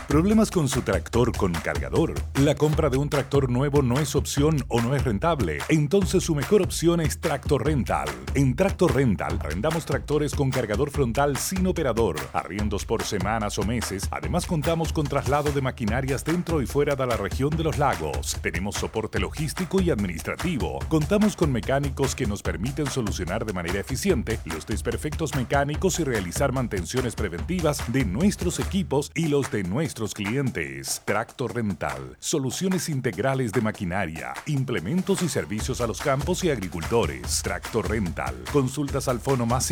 ¿Problemas con su tractor con cargador? ¿La compra de un tractor nuevo no es opción o no es rentable? Entonces su mejor opción es Tractor Rental. En Tractor Rental arrendamos tractores con cargador frontal sin operador, arriendos por semanas o meses. Además contamos con traslado de maquinarias dentro y fuera de la región de los lagos. Tenemos soporte logístico y administrativo. Contamos con mecánicos que nos permiten solucionar de manera eficiente los desperfectos mecánicos y realizar mantenciones preventivas de nuestros equipos y los de nuestros clientes. Tractor Rental, soluciones integrales de maquinaria, implementos y servicios a los campos y agricultores. Tractor Rental, consultas al fono más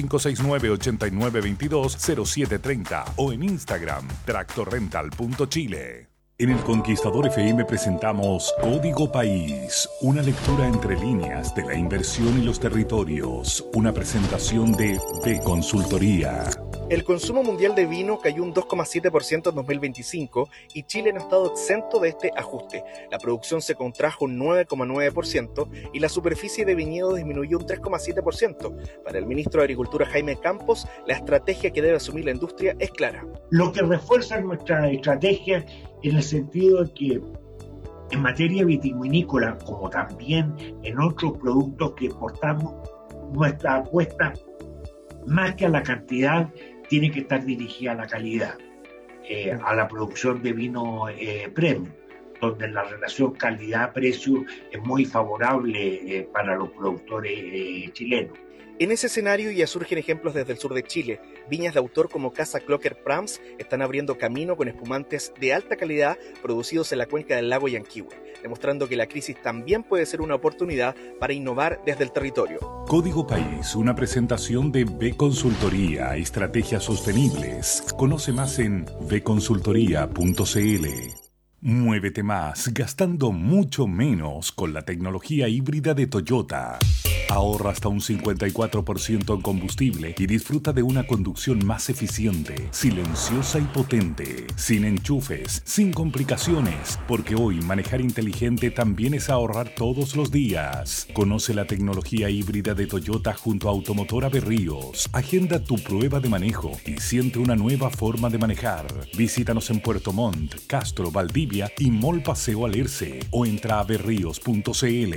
569-8922-0730 o en Instagram, tractorrental.chile. En el Conquistador FM presentamos Código País, una lectura entre líneas de la inversión y los territorios, una presentación de Consultoría. El consumo mundial de vino cayó un 2,7% en 2025 y Chile no ha estado exento de este ajuste. La producción se contrajo un 9,9% y la superficie de viñedo disminuyó un 3,7%. Para el ministro de Agricultura Jaime Campos, la estrategia que debe asumir la industria es clara. Lo que refuerza nuestra estrategia en el sentido de que en materia vitivinícola, como también en otros productos que exportamos, nuestra apuesta, más que a la cantidad, tiene que estar dirigida a la calidad, a la producción de vino premium, donde la relación calidad-precio es muy favorable para los productores chilenos. En ese escenario ya surgen ejemplos desde el sur de Chile. Viñas de autor como Casa Clocker Prams están abriendo camino con espumantes de alta calidad producidos en la cuenca del lago Yanquihue, demostrando que la crisis también puede ser una oportunidad para innovar desde el territorio. Código País, una presentación de Consultoría, estrategias sostenibles. Conoce más en bconsultoría.cl. Muévete más, gastando mucho menos con la tecnología híbrida de Toyota. Ahorra hasta un 54% en combustible y disfruta de una conducción más eficiente, silenciosa y potente, sin enchufes, sin complicaciones, porque hoy manejar inteligente también es ahorrar todos los días. Conoce la tecnología híbrida de Toyota junto a Automotora Berríos. Agenda tu prueba de manejo y siente una nueva forma de manejar. Visítanos en Puerto Montt, Castro, Valdivia y Mall Paseo Alerce o entra a berríos.cl.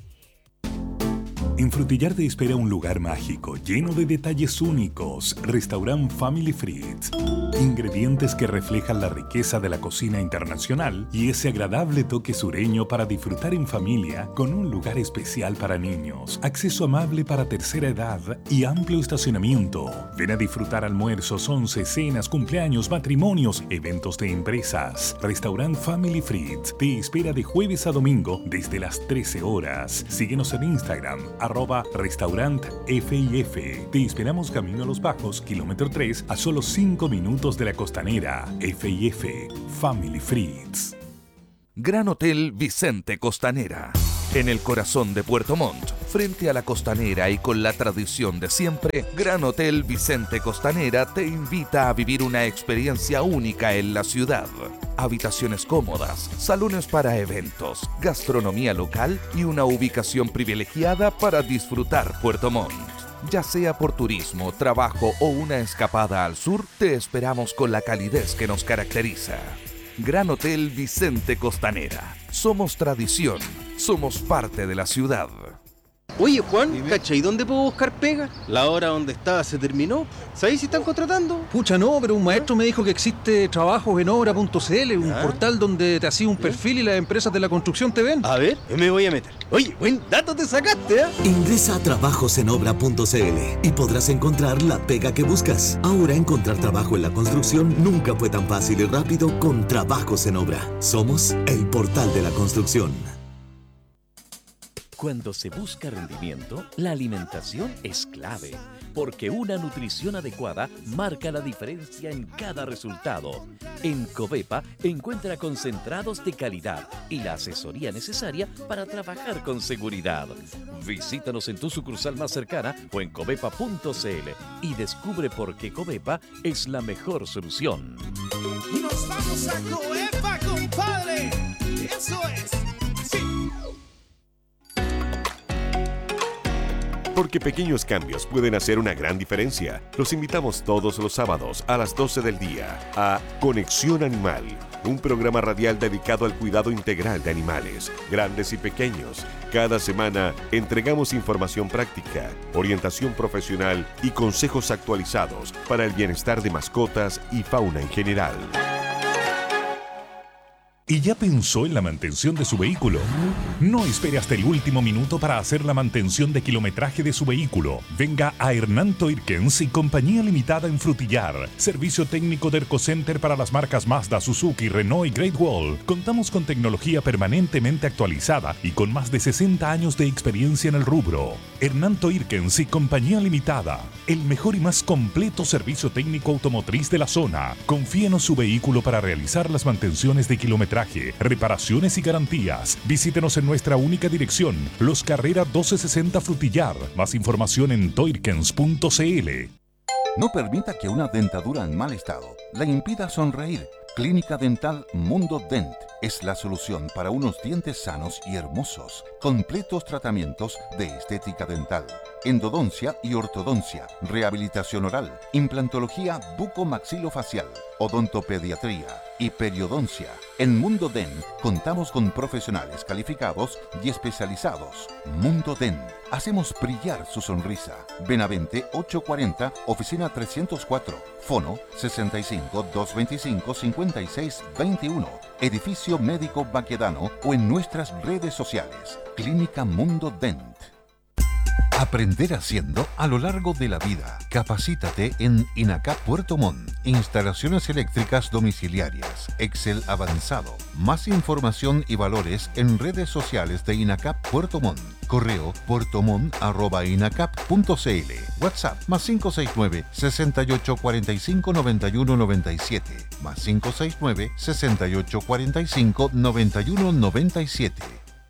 En Frutillar te espera un lugar mágico, lleno de detalles únicos. Restaurant Family Fritz. Ingredientes que reflejan la riqueza de la cocina internacional y ese agradable toque sureño para disfrutar en familia con un lugar especial para niños, acceso amable para tercera edad y amplio estacionamiento. Ven a disfrutar almuerzos, once, cenas, cumpleaños, matrimonios, eventos de empresas. Restaurant Family Fritz te espera de jueves a domingo desde las 13 horas. Síguenos en Instagram, @restaurant FIF. Te esperamos camino a Los Bajos, kilómetro 3, a solo 5 minutos de la Costanera. FIF, Family Fritz. Gran Hotel Vicente Costanera. En el corazón de Puerto Montt, frente a la costanera y con la tradición de siempre, Gran Hotel Vicente Costanera te invita a vivir una experiencia única en la ciudad. Habitaciones cómodas, salones para eventos, gastronomía local y una ubicación privilegiada para disfrutar Puerto Montt. Ya sea por turismo, trabajo o una escapada al sur, te esperamos con la calidez que nos caracteriza. Gran Hotel Vicente Costanera. Somos tradición, somos parte de la ciudad. Oye, Juan, ¿cacha? ¿Y dónde puedo buscar pega? La hora donde estaba se terminó. ¿Sabéis si están contratando? Pucha, no, pero un maestro me dijo que existe trabajosenobra.cl, un portal donde te hacía un perfil y las empresas de la construcción te ven. A ver, me voy a meter. Oye, buen dato te sacaste, ¿eh? Ingresa a trabajosenobra.cl y podrás encontrar la pega que buscas. Ahora encontrar trabajo en la construcción nunca fue tan fácil y rápido con Trabajos en Obra. Somos el portal de la construcción. Cuando se busca rendimiento, la alimentación es clave, porque una nutrición adecuada marca la diferencia en cada resultado. En Covepa encuentra concentrados de calidad y la asesoría necesaria para trabajar con seguridad. Visítanos en tu sucursal más cercana o en covepa.cl y descubre por qué Covepa es la mejor solución. Y nos vamos a Covepa, compadre. Eso es. Sí. Porque pequeños cambios pueden hacer una gran diferencia. Los invitamos todos los sábados a las 12 del día a Conexión Animal, un programa radial dedicado al cuidado integral de animales, grandes y pequeños. Cada semana entregamos información práctica, orientación profesional y consejos actualizados para el bienestar de mascotas y fauna en general. ¿Y ya pensó en la mantención de su vehículo? No espere hasta el último minuto para hacer la mantención de kilometraje de su vehículo. Venga a Hernán Toirkens y Compañía Limitada en Frutillar. Servicio técnico de Ercocenter para las marcas Mazda, Suzuki, Renault y Great Wall. Contamos con tecnología permanentemente actualizada y con más de 60 años de experiencia en el rubro. Hernán Toirkens y Compañía Limitada. El mejor y más completo servicio técnico automotriz de la zona. Confíenos su vehículo para realizar las mantenciones de kilometraje, reparaciones y garantías. Visítenos en nuestra única dirección, Los Carrera 1260 Frutillar. Más información en toirkens.cl. No permita que una dentadura en mal estado le impida sonreír. Clínica Dental Mundo Dent es la solución para unos dientes sanos y hermosos. Completos tratamientos de estética dental, endodoncia y ortodoncia, rehabilitación oral, implantología bucomaxilofacial, odontopediatría y periodoncia. En Mundo Dent contamos con profesionales calificados y especializados. Mundo Dent. Hacemos brillar su sonrisa. Benavente 840, oficina 304. Fono 65 225 56 21. Edificio Médico Baquedano o en nuestras redes sociales. Clínica Mundo Dent. Aprender haciendo a lo largo de la vida. Capacítate en INACAP Puerto Montt. Instalaciones eléctricas domiciliarias. Excel avanzado. Más información y valores en redes sociales de INACAP Puerto Montt. Correo puertomont@inacap.cl. WhatsApp +569 68 45 91 97. +569 68 45 91 97.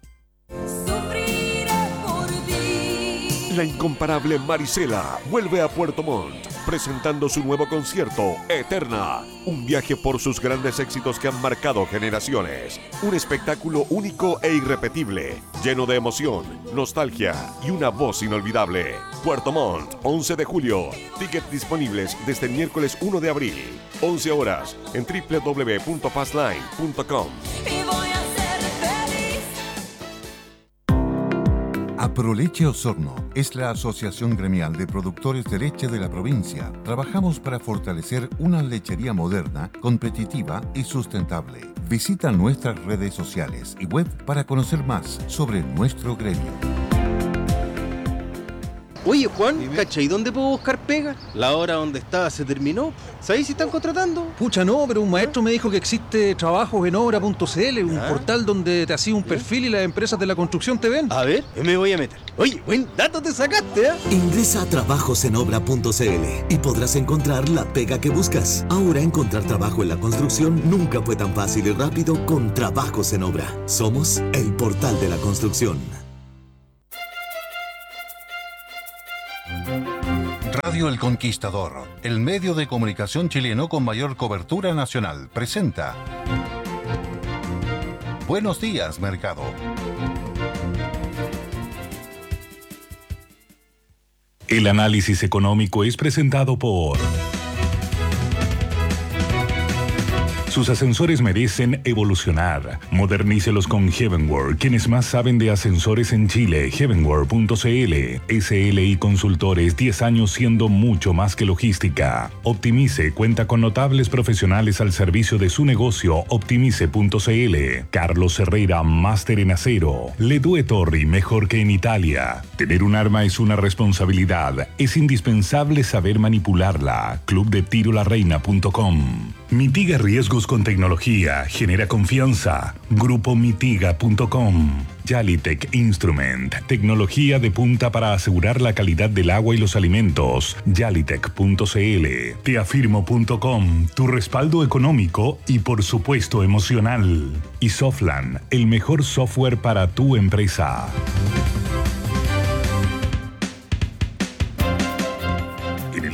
La incomparable Marisela vuelve a Puerto Montt, presentando su nuevo concierto, Eterna. Un viaje por sus grandes éxitos que han marcado generaciones. Un espectáculo único e irrepetible, lleno de emoción, nostalgia y una voz inolvidable. Puerto Montt, 11 de julio. Tickets disponibles desde el miércoles 1 de abril. 11 horas en www.fastline.com. Aproleche Osorno es la asociación gremial de productores de leche de la provincia. Trabajamos para fortalecer una lechería moderna, competitiva y sustentable. Visita nuestras redes sociales y web para conocer más sobre nuestro gremio. Oye, Juan, ¿cachai dónde puedo buscar pega? La hora donde estaba se terminó. ¿Sabéis si están contratando? Pucha, no, pero un maestro me dijo que existe trabajos.enobra.cl, un portal donde te hacía un perfil y las empresas de la construcción te ven. A ver, me voy a meter. Oye, buen dato te sacaste, ¿eh? Ingresa a trabajosenobra.cl y podrás encontrar la pega que buscas. Ahora encontrar trabajo en la construcción nunca fue tan fácil y rápido con Trabajos en Obra. Somos el portal de la construcción. Radio El Conquistador, el medio de comunicación chileno con mayor cobertura nacional, presenta Buenos Días, Mercado. El análisis económico es presentado por... Sus ascensores merecen evolucionar. Modernícelos con Heavenworld, quienes más saben de ascensores en Chile. Heavenworld.cl. SLI Consultores, 10 años siendo mucho más que logística. Optimice, cuenta con notables profesionales al servicio de su negocio. Optimice.cl. Carlos Herrera, máster en acero. Le Due Torri, mejor que en Italia. Tener un arma es una responsabilidad. Es indispensable saber manipularla. Clubdetirolarreina.com. Mitiga riesgos con tecnología, genera confianza. Grupomitiga.com. Yalitech Instrument, tecnología de punta para asegurar la calidad del agua y los alimentos. Yalitech.cl. Teafirmo.com, tu respaldo económico y por supuesto emocional. Y Softland, el mejor software para tu empresa.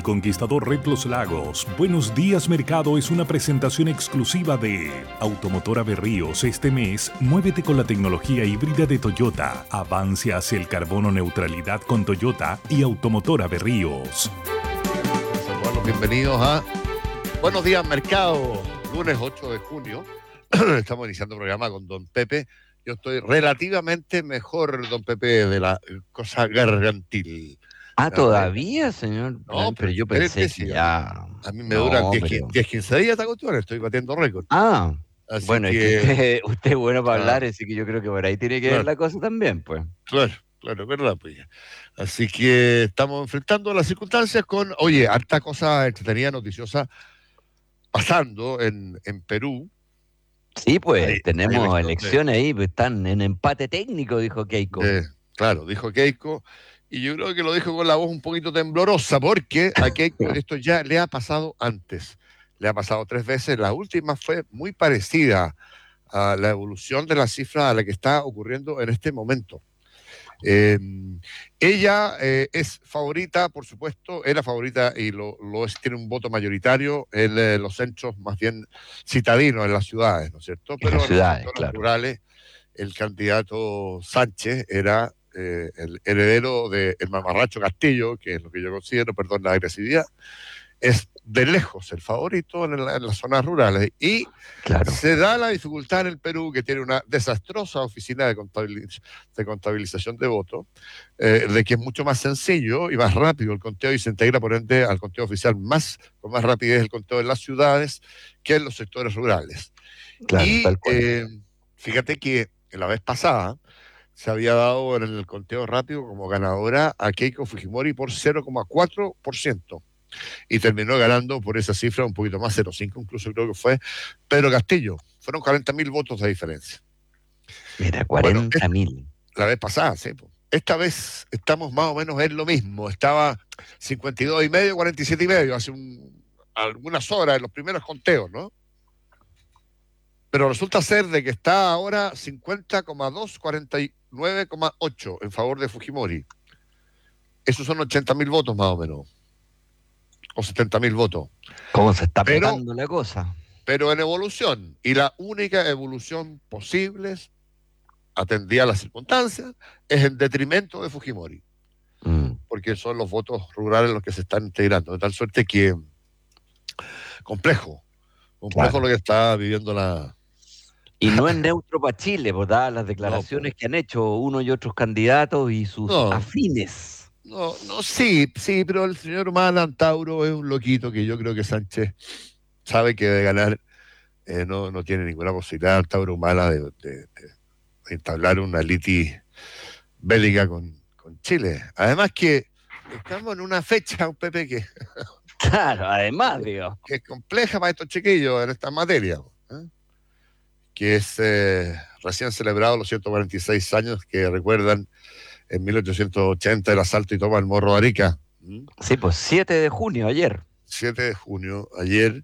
Conquistador Red Los Lagos. Buenos días, mercado es una presentación exclusiva de Automotora Berríos. Este mes, muévete con la tecnología híbrida de Toyota. Avance hacia el carbono neutralidad con Toyota y Automotora Berríos. Saludos, bienvenidos a Buenos días, mercado. Lunes 8 de junio. Estamos iniciando el programa con don Pepe. Yo estoy relativamente mejor, don Pepe, de la cosa gargantil. Ah, ¿todavía, señor? No, pero yo pensé que ya... A mí me duran 10-15 días esta cuestión, estoy batiendo récord. Ah, así bueno, que... es que usted es bueno para hablar, así que yo creo que por ahí tiene que ver la cosa también, pues. Claro, verdad, pues. Así que estamos enfrentando las circunstancias con, oye, harta cosa entretenida, noticiosa, pasando en Perú. Sí, pues, tenemos elecciones ahí, pues están en empate técnico, dijo Keiko. Claro, dijo Keiko. Y yo creo que lo dijo con la voz un poquito temblorosa, porque a Keiko esto ya le ha pasado antes. Le ha pasado 3 veces. La última fue muy parecida a la evolución de la cifra a la que está ocurriendo en este momento. Ella es favorita, por supuesto, era favorita y lo es, tiene un voto mayoritario en los centros más bien citadinos, en las ciudades, ¿no es cierto? Pero en las ciudades, claro, rurales, el candidato Sánchez era el heredero del mamarracho Castillo, que es lo que yo considero, perdón la agresividad, es de lejos el favorito en las zonas rurales. Y se da la dificultad en el Perú, que tiene una desastrosa oficina de contabilización de votos, de que es mucho más sencillo y más rápido el conteo y se integra por ende al conteo oficial con más rapidez el conteo en las ciudades que en los sectores rurales. Claro, y fíjate que la vez pasada se había dado en el conteo rápido como ganadora a Keiko Fujimori por 0,4%. Y terminó ganando por esa cifra un poquito más, 0,5 incluso creo que fue Pedro Castillo. Fueron 40.000 votos de diferencia. Mira, 40.000. La vez pasada, sí. Esta vez estamos más o menos en lo mismo. Estaba 52,5, 47,5, hace algunas horas en los primeros conteos, ¿no? Pero resulta ser de que está ahora 50,2, 49,8 en favor de Fujimori. Esos son 80.000 votos más o menos. O 70.000 votos. ¿Cómo se está pegando la cosa? Pero en evolución. Y la única evolución posible, atendida a las circunstancias, es en detrimento de Fujimori. Porque son los votos rurales los que se están integrando. De tal suerte que complejo lo que está viviendo la... Y no es neutro para Chile, pues dadas las declaraciones que han hecho uno y otros candidatos y sus afines. Sí, pero el señor Humala Antauro es un loquito que yo creo que Sánchez sabe que de ganar no tiene ninguna posibilidad Antauro Humala de entablar una litis bélica con Chile. Además que estamos en una fecha, un Pepe, que... Claro, además, digo. Que es compleja para estos chiquillos en esta materia, que es recién celebrado los 146 años que recuerdan en 1880 el asalto y toma del Morro de Arica. Sí, pues 7 de junio, ayer. 7 de junio, ayer,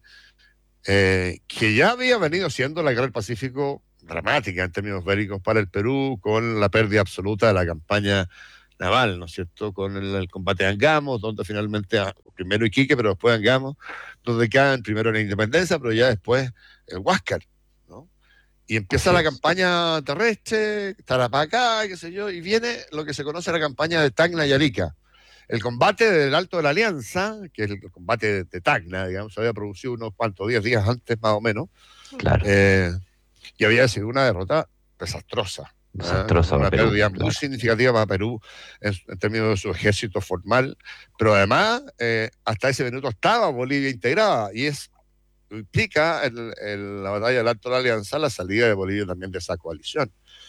que ya había venido siendo la Guerra del Pacífico dramática en términos bélicos para el Perú, con la pérdida absoluta de la campaña naval, ¿no es cierto?, con el combate de Angamos, donde finalmente, primero Iquique, pero después Angamos, donde quedan primero la Independencia, pero ya después el Huáscar. Y empieza la campaña terrestre, Tarapacá, qué sé yo, y viene lo que se conoce la campaña de Tacna y Arica. El combate del Alto de la Alianza, que es el combate de Tacna, digamos, se había producido unos cuantos 10 días antes más o menos. Claro. Y había sido una derrota desastrosa. Una Perú, pérdida muy significativa para Perú en términos de su ejército formal. Pero además, hasta ese minuto estaba Bolivia integrada, y implica la batalla del Alto de la Alianza la salida de Bolivia también de esa coalición.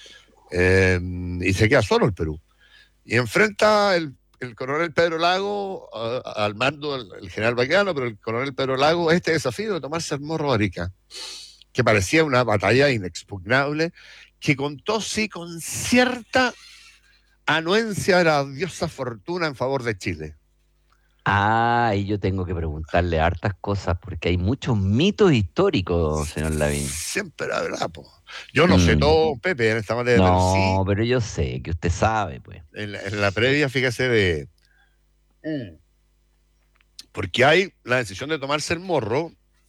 Y se queda solo el Perú. Y enfrenta el coronel Pedro Lago al mando el general Baqueano, pero el coronel Pedro Lago este desafío de tomarse el Morro de Arica, que parecía una batalla inexpugnable, que contó sí con cierta anuencia de la diosa fortuna en favor de Chile. Y yo tengo que preguntarle hartas cosas, porque hay muchos mitos históricos, señor Lavín. Siempre la verdad, po. Yo no sé todo, Pepe, en esta materia. No, pero yo sé que usted sabe, pues. En la previa, fíjese, porque hay la decisión de tomarse el morro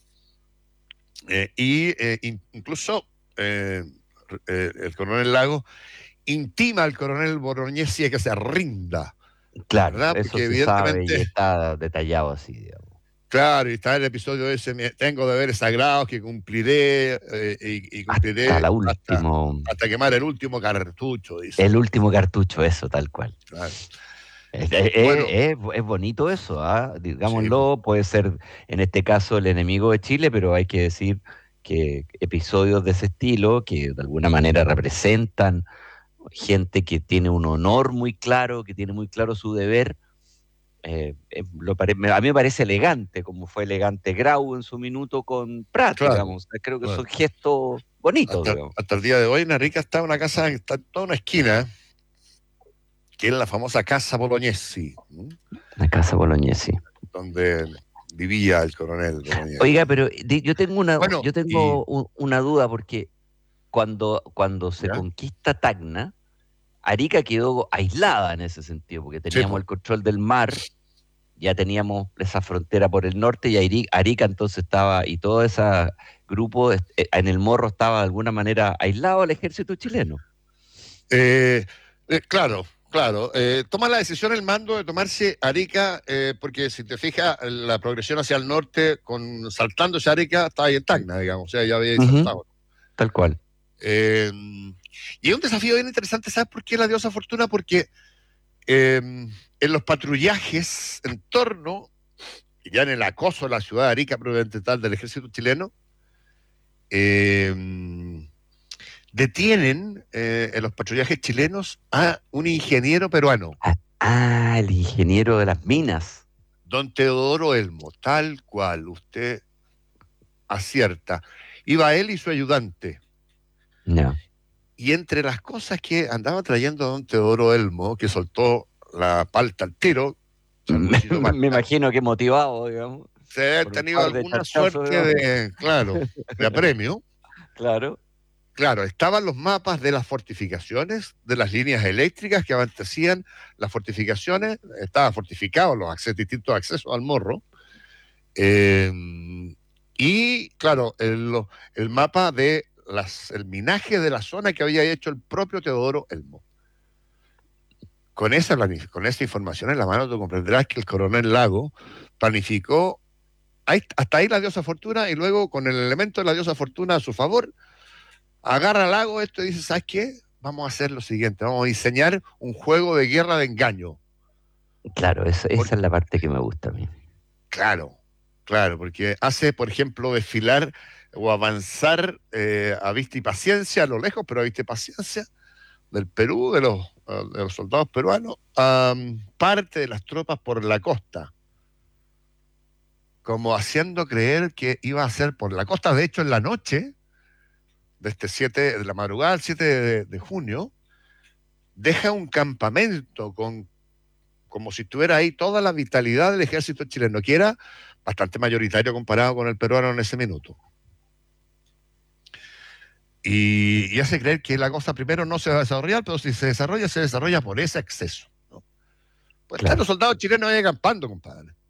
incluso el coronel Lago intima al coronel Bolognesi a que se rinda. Claro, ¿verdad? eso Porque se sabe y evidentemente está detallado así, digamos. Claro, y está el episodio ese, tengo deberes sagrados que cumpliré y cumpliré hasta quemar el último cartucho, dice. El último cartucho, eso, tal cual. Claro. Es bonito eso, digámoslo, puede ser en este caso el enemigo de Chile, pero hay que decir que episodios de ese estilo, que de alguna manera representan gente que tiene un honor muy claro, que tiene muy claro su deber, a mí me parece elegante, como fue elegante Grau en su minuto con Prat, digamos. Creo que son gestos bonitos. Hasta el día de hoy en Arica está una casa, está en toda una esquina, que es la famosa Casa Bolognesi. La Casa Bolognesi. Donde vivía el coronel Bolognesi. Oiga, pero yo tengo una duda, porque cuando se conquista Tacna, Arica quedó aislada en ese sentido, porque teníamos el control del mar, ya teníamos esa frontera por el norte, y Arica entonces estaba, y todo ese grupo en el Morro estaba de alguna manera aislado al ejército chileno. Claro. Toma la decisión el mando de tomarse Arica, porque si te fijas, la progresión hacia el norte, saltándose Arica, estaba ahí en Tacna, digamos, o sea, ya había saltado. Tal cual. Y es un desafío bien interesante, ¿sabes por qué la diosa Fortuna? Porque en los patrullajes en torno, ya en el acoso a la ciudad de Arica, probablemente tal, del ejército chileno, detienen en los patrullajes chilenos a un ingeniero peruano. El ingeniero de las minas. Don Teodoro Elmo, tal cual, usted acierta. Iba él y su ayudante. No. Y entre las cosas que andaba trayendo don Teodoro Elmo, que soltó la palta al tiro, me imagino que motivado, digamos. Se ha tenido alguna suerte de apremio. Claro, estaban los mapas de las fortificaciones, de las líneas eléctricas que abastecían las fortificaciones, estaban fortificados los distintos accesos al Morro, y claro, el mapa de el minaje de la zona que había hecho el propio Teodoro Elmo. Con esa información en la mano, tú comprenderás que el coronel Lago planificó hasta ahí la diosa Fortuna, y luego con el elemento de la diosa Fortuna a su favor, agarra al Lago esto y dice, ¿sabes qué? Vamos a hacer lo siguiente, vamos a diseñar un juego de guerra de engaño. Claro, esa es la parte que me gusta a mí. Claro, porque hace, por ejemplo, desfilar o avanzar a vista y paciencia, a lo lejos, pero a vista y paciencia, del Perú, de los soldados peruanos, parte de las tropas por la costa, como haciendo creer que iba a ser por la costa. De hecho, en la noche de la madrugada del 7 de junio, deja un campamento como si estuviera ahí toda la vitalidad del ejército chileno, que era bastante mayoritario comparado con el peruano en ese minuto. Y hace creer que la cosa primero no se va a desarrollar, pero si se desarrolla por ese exceso, ¿no? Pues están los soldados chilenos ahí acampando, compadre.